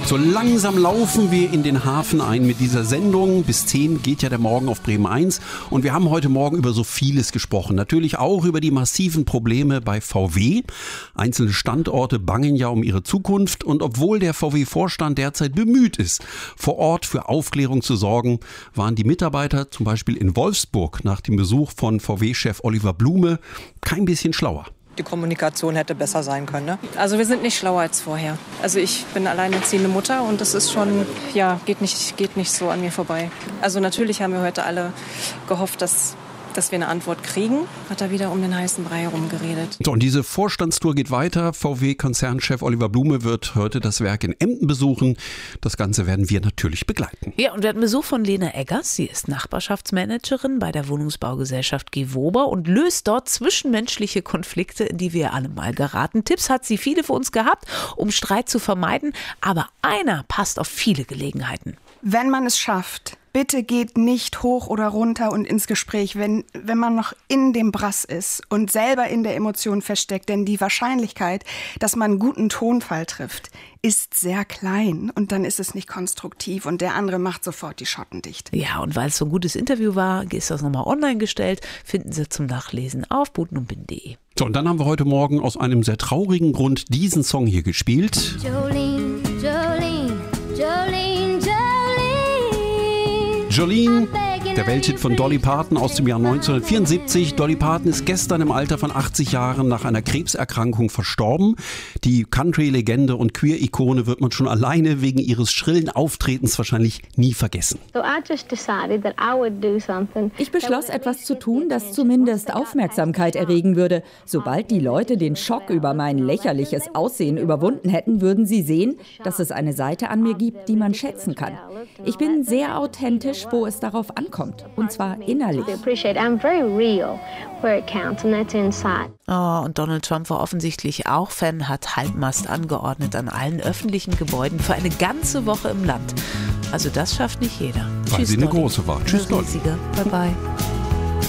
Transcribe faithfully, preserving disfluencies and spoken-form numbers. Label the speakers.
Speaker 1: So langsam laufen wir in den Hafen ein mit dieser Sendung. Bis zehn geht ja der Morgen auf Bremen eins. Und wir haben heute Morgen über so vieles gesprochen. Natürlich auch über die massiven Probleme bei V W. Einzelne Standorte bangen ja um ihre Zukunft. Und obwohl der V W-Vorstand derzeit bemüht ist, vor Ort für Aufklärung zu sorgen, waren die Mitarbeiter zum Beispiel in Wolfsburg nach dem Besuch von V W-Chef Oliver Blume kein bisschen schlauer.
Speaker 2: Die Kommunikation hätte besser sein können. Ne?
Speaker 3: Also wir sind nicht schlauer als vorher. Also ich bin alleinerziehende Mutter und das ist schon, ja, geht nicht, geht nicht so an mir vorbei. Also natürlich haben wir heute alle gehofft, dass, dass wir eine Antwort kriegen. Hat er wieder um den heißen Brei herumgeredet.
Speaker 1: So, und diese Vorstandstour geht weiter. V W-Konzernchef Oliver Blume wird heute das Werk in Emden besuchen. Das Ganze werden wir natürlich begleiten.
Speaker 4: Ja, und wir hatten Besuch von Lena Eggers. Sie ist Nachbarschaftsmanagerin bei der Wohnungsbaugesellschaft Gewoba und löst dort zwischenmenschliche Konflikte, in die wir alle mal geraten. Tipps hat sie viele für uns gehabt, um Streit zu vermeiden. Aber einer passt auf viele Gelegenheiten.
Speaker 5: Wenn man es schafft, bitte geht nicht hoch oder runter und ins Gespräch, wenn, wenn man noch in dem Brass ist und selber in der Emotion feststeckt. Denn die Wahrscheinlichkeit, dass man einen guten Tonfall trifft, ist sehr klein. Und dann ist es nicht konstruktiv und der andere macht sofort die Schotten dicht.
Speaker 4: Ja, und weil es so ein gutes Interview war, ist das nochmal online gestellt. Finden Sie zum Nachlesen auf buten und bin punkt de.
Speaker 1: So, und dann haben wir heute Morgen aus einem sehr traurigen Grund diesen Song hier gespielt.
Speaker 6: Jolene, Jolene, Jolene, Jolene.
Speaker 1: Jolene, der Welthit von Dolly Parton aus dem Jahr neunzehnhundertvierundsiebzig. Dolly Parton ist gestern im Alter von achtzig Jahren nach einer Krebserkrankung verstorben. Die Country-Legende und Queer-Ikone wird man schon alleine wegen ihres schrillen Auftretens wahrscheinlich nie vergessen.
Speaker 7: Ich beschloss, etwas zu tun, das zumindest Aufmerksamkeit erregen würde. Sobald die Leute den Schock über mein lächerliches Aussehen überwunden hätten, würden sie sehen, dass es eine Seite an mir gibt, die man schätzen kann. Ich bin sehr authentisch, wo es darauf ankommt. Und zwar innerlich.
Speaker 4: Oh, und Donald Trump war offensichtlich auch Fan, hat Halbmast angeordnet an allen öffentlichen Gebäuden für eine ganze Woche im Land. Also das schafft nicht jeder.
Speaker 1: Weil
Speaker 4: Tschüss,
Speaker 1: sie eine
Speaker 4: Dolly.
Speaker 1: große war. Tschüss, Dolly.
Speaker 4: Bye bye.